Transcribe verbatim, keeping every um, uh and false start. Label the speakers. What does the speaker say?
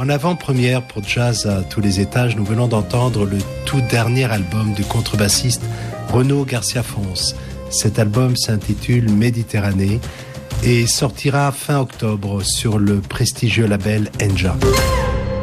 Speaker 1: En avant-première pour Jazz à tous les étages, nous venons d'entendre le tout dernier album du contrebassiste Renaud Garcia-Fons. Cet album s'intitule Méditerranée et sortira fin octobre sur le prestigieux label Enja.